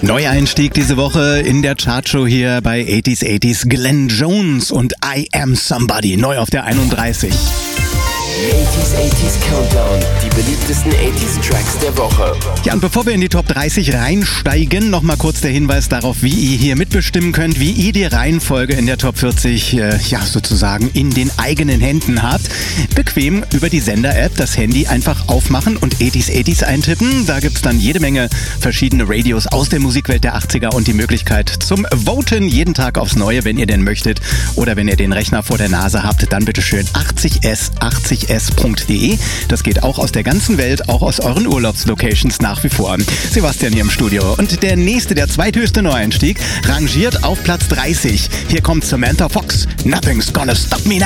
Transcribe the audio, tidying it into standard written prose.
Neueinstieg diese Woche in der Chartshow hier bei 80s Glenn Jones und I Am Somebody, neu auf der 31. 80s Countdown, die beliebtesten 80s Tracks der Woche. Ja, und bevor wir in die Top 30 reinsteigen, nochmal kurz der Hinweis darauf, wie ihr hier mitbestimmen könnt, wie ihr die Reihenfolge in der Top 40 sozusagen in den eigenen Händen habt. Bequem über die Sender-App das Handy einfach aufmachen und 80s eintippen. Da gibt's dann jede Menge verschiedene Radios aus der Musikwelt der 80er und die Möglichkeit zum Voten jeden Tag aufs Neue, wenn ihr denn möchtet. Oder wenn ihr den Rechner vor der Nase habt, dann bitte schön 80s.de. Das geht auch aus der ganzen Welt, auch aus euren Urlaubslocations nach wie vor. Sebastian hier im Studio. Und der zweithöchste Neueinstieg, rangiert auf Platz 30. Hier kommt Samantha Fox. Nothing's gonna stop me now.